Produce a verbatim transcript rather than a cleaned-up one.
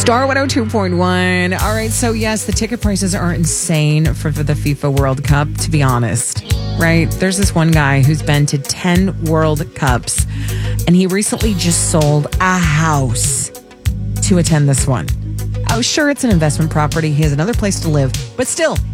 Star one oh two point one. All right, so yes, the ticket prices are insane for, for the FIFA World Cup, to be honest, right? There's this one guy who's been to ten World Cups, and he recently just sold a house to attend this one. Oh, sure, it's an investment property. He has another place to live, but still,